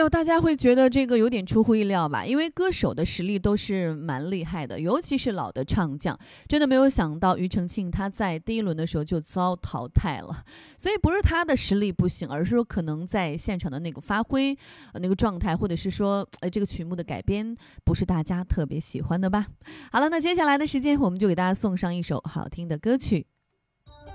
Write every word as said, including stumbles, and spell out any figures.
呦，大家会觉得这个有点出乎意料吧？因为歌手的实力都是蛮厉害的，尤其是老的唱将，真的没有想到庾澄庆他在第一轮的时候就遭淘汰了。所以不是他的实力不行，而是说可能在现场的那个发挥、呃、那个状态，或者是说呃这个曲目的改编不是大家特别喜欢的吧。好了，那接下来的时间我们就给大家送上一首好听的歌曲。